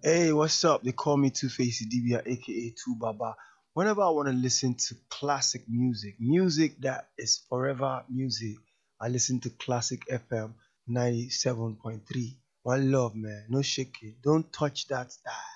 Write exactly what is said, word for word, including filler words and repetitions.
Hey, what's up? They call me Two Face Dibia, aka Two Baba. Whenever I want to listen to classic music, music that is forever music, I listen to Classic F M ninety-seven point three. One love, man. No shaking. Don't touch that style.